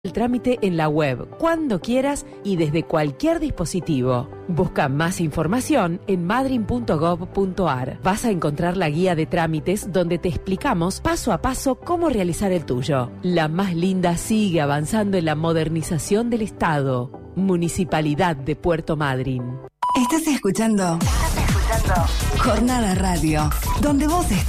El trámite en la web, cuando quieras y desde cualquier dispositivo. Busca más información en madryn.gov.ar. Vas a encontrar la guía de trámites donde te explicamos paso a paso cómo realizar el tuyo. La más linda sigue avanzando en la modernización del Estado. Municipalidad de Puerto Madryn. Estás escuchando Jornada Radio, donde vos estás.